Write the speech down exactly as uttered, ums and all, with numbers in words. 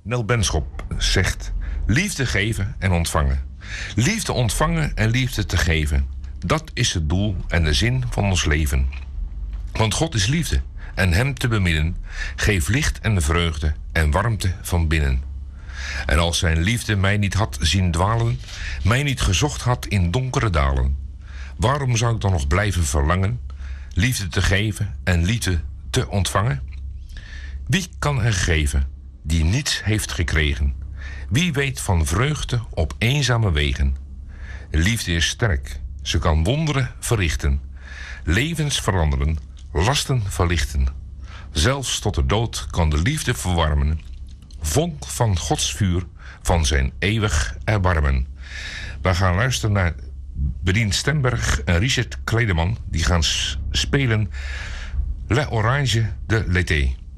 Nel Benschop zegt: liefde geven en ontvangen. Liefde ontvangen en liefde te geven. Dat is het doel en de zin van ons leven. Want God is liefde en hem te beminnen geeft licht en vreugde en warmte van binnen. En als zijn liefde mij niet had zien dwalen, mij niet gezocht had in donkere dalen, waarom zou ik dan nog blijven verlangen liefde te geven en liefde te ontvangen? Wie kan er geven die niets heeft gekregen? Wie weet van vreugde op eenzame wegen? Liefde is sterk, ze kan wonderen verrichten, levens veranderen, lasten verlichten. Zelfs tot de dood kan de liefde verwarmen, vonk van Gods vuur, van zijn eeuwig erbarmen. We gaan luisteren naar Bedien Stemberg en Richard Kledeman. Die gaan spelen Le Orange de l'été.